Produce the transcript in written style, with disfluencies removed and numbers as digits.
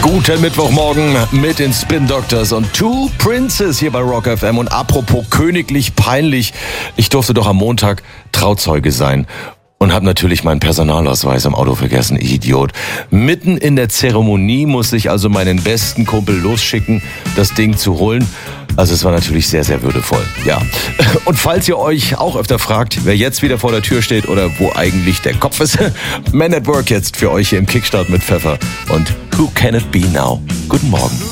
Guten Mittwochmorgen mit den Spin Doctors und Two Princes hier bei Rock FM. Und apropos königlich peinlich, ich durfte doch am Montag Trauzeuge sein. Und habe natürlich meinen Personalausweis im Auto vergessen, ich Idiot. Mitten in der Zeremonie musste ich also meinen besten Kumpel losschicken, das Ding zu holen. Also es war natürlich sehr, sehr würdevoll, ja. Und falls ihr euch auch öfter fragt, wer jetzt wieder vor der Tür steht oder wo eigentlich der Kopf ist, Man at Work jetzt für euch hier im Kickstart mit Pfeffer. Und Who Can It Be Now? Guten Morgen.